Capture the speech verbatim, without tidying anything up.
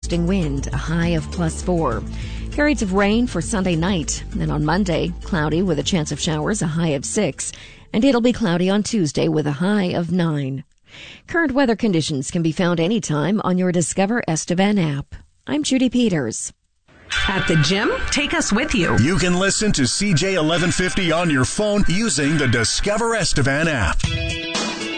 gusting wind, a high of plus four. Periods of rain for Sunday night. Then on Monday, cloudy with a chance of showers, a high of six. And it'll be cloudy on Tuesday with a high of nine. Current weather conditions can be found anytime on your Discover Estevan app. I'm Judy Peters. At the gym, take us with you. You can listen to C J eleven fifty on your phone using the Discover Estevan app.